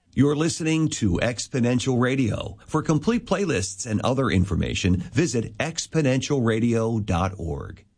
You're listening to Exponential Radio. For complete playlists and other information, visit exponentialradio.org.